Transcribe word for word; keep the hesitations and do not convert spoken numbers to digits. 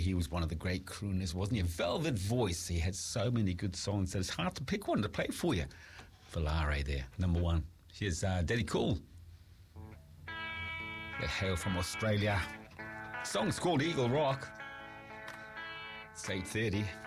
he was one of the great crooners, wasn't he? A velvet voice. He had so many good songs that it's hard to pick one to play for you. Volare there, number one. Here's uh, Daddy Cool. They hail from Australia. Song's called Eagle Rock. It's eight thirty.